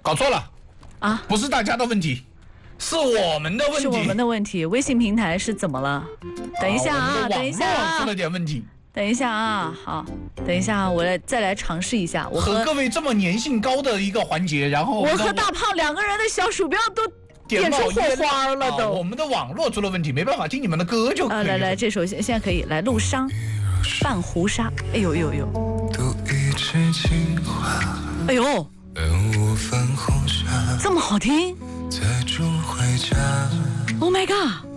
搞错了啊， 不是大家的问题，是我们的问题， 是我们的问题。微信平台是怎么了？等一下啊，等一下啊， 出了点问题。 等一下啊，好，等一下啊，我再来尝试一下。我和各位这么粘性高的一个环节，然后我和大胖2个人的小鼠标都点出火花了都。 我们的网络出了问题，没办法听你们的歌就可以了。 来，这首现在可以来录商半湖沙。哎呦呦呦！哎呦，这么好听 ！Oh my god！